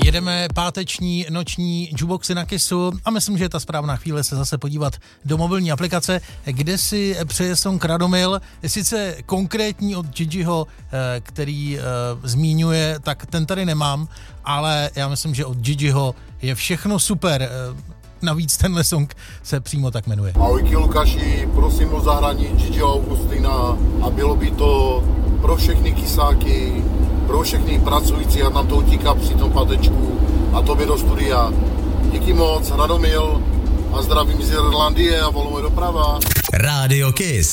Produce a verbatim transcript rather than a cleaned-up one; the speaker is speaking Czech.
Jedeme páteční noční jukeboxy na Kissu a myslím, že je ta správná chvíle se zase podívat do mobilní aplikace, kde si přeje song Radomil. Sice konkrétní od Gigiho, který zmiňuje, tak ten tady nemám, ale já myslím, že od Gigiho je všechno super. Navíc tenhle song se přímo tak jmenuje. Ahojky Lukáši, prosím o zahrání Gigiho Augustina a bylo by to pro všechny kysáky, pro všechny pracující, jak nám to utíká při tom patečku a tobě do studia. Díky moc, Radomil a zdravím z Irlandie a volujeme doprava. Rádio Kiss.